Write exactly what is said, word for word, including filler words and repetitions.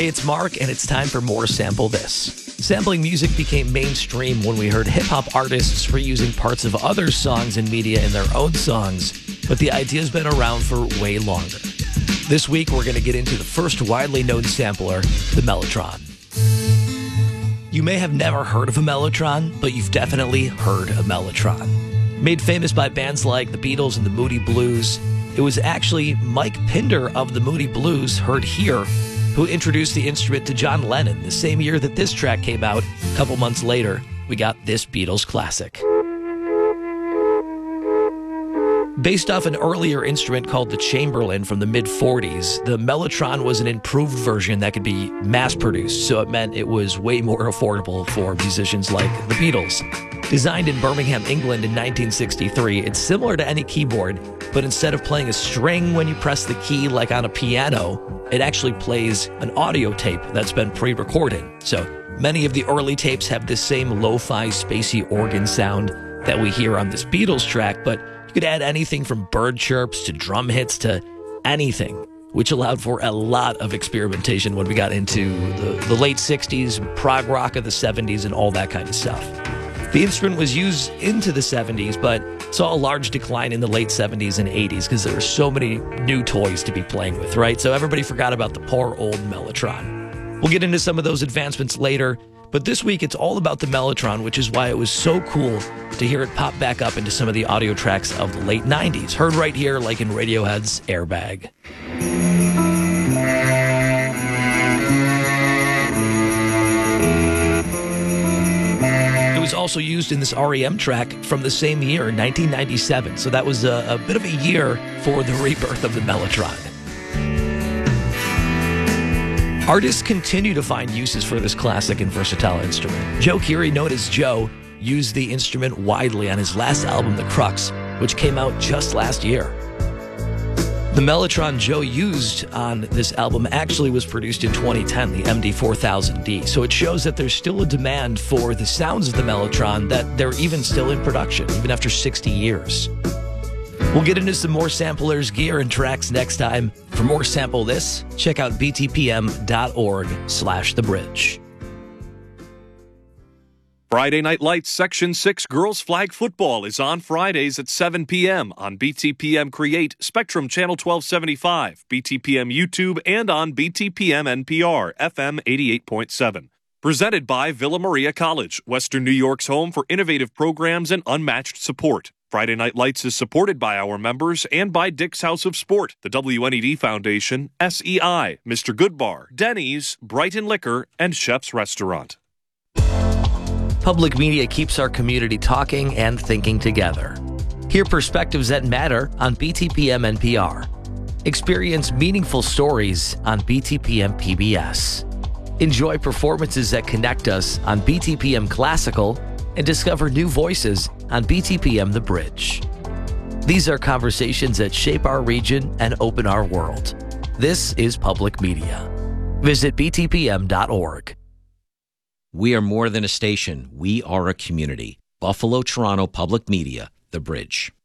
Hey, it's Mark, and it's time for more Sample This. Sampling music became mainstream when we heard hip-hop artists reusing parts of other songs and media in their own songs, but the idea's been around for way longer. This week, we're going to get into the first widely known sampler, the Mellotron. You may have never heard of a Mellotron, but you've definitely heard a Mellotron. Made famous by bands like the Beatles and the Moody Blues, it was actually Mike Pinder of the Moody Blues, heard here, who introduced the instrument to John Lennon the same year that this track came out. A couple months later, we got this Beatles classic. Based off an earlier instrument called the Chamberlin from the mid forties, the Mellotron was an improved version that could be mass-produced, so it meant it was way more affordable for musicians like the Beatles. Designed in Birmingham, England in nineteen sixty-three, it's similar to any keyboard, but instead of playing a string when you press the key like on a piano, it actually plays an audio tape that's been pre-recorded. So many of the early tapes have this same lo-fi, spacey organ sound that we hear on this Beatles track, but you could add anything from bird chirps to drum hits to anything, which allowed for a lot of experimentation when we got into the, the late sixties, prog rock of the seventies, and all that kind of stuff. The instrument was used into the seventies, but saw a large decline in the late seventies and eighties because there were so many new toys to be playing with, right? So everybody forgot about the poor old Mellotron. We'll get into some of those advancements later, but this week it's all about the Mellotron, which is why it was so cool to hear it pop back up into some of the audio tracks of the late nineties. Heard right here, like in Radiohead's Airbag. It was also used in this R E M track from the same year, nineteen ninety-seven. So that was a, a bit of a year for the rebirth of the Mellotron. Artists continue to find uses for this classic and versatile instrument. Joe Keery, known as Joe, used the instrument widely on his last album, The Crux, which came out just last year. The Mellotron Joe used on this album actually was produced in twenty ten, the M D four thousand D, so it shows that there's still a demand for the sounds of the Mellotron, that they're even still in production, even after sixty years. We'll get into some more samplers, gear, and tracks next time. For more Sample This, check out b t p m dot org slash the bridge. Friday Night Lights Section six Girls Flag Football is on Fridays at seven p.m. on B T P M Create, Spectrum Channel twelve seventy-five, B T P M YouTube, and on B T P M N P R, F M eighty-eight point seven. Presented by Villa Maria College, Western New York's home for innovative programs and unmatched support. Friday Night Lights is supported by our members and by Dick's House of Sport, the W N E D Foundation, S E I, Mister Goodbar, Denny's, Brighton Liquor, and Chef's Restaurant. Public media keeps our community talking and thinking together. Hear perspectives that matter on B T P M N P R. Experience meaningful stories on B T P M P B S. Enjoy performances that connect us on B T P M Classical and discover new voices on B T P M The Bridge. These are conversations that shape our region and open our world. This is public media. Visit b t p m dot org. We are more than a station. We are a community. Buffalo, Toronto Public Media, The Bridge.